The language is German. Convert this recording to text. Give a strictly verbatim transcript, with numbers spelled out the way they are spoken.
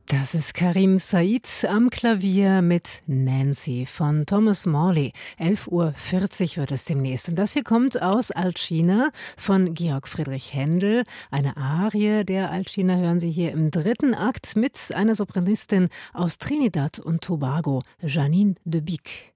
Das ist Karim Said am Klavier mit Nancy von Thomas Morley. elf Uhr vierzig wird es demnächst. Und das hier kommt aus Altschina von Georg Friedrich Händel. Eine Arie der Altschina hören Sie hier im dritten Akt mit einer Sopranistin aus Trinidad und Tobago, Janine de Bic.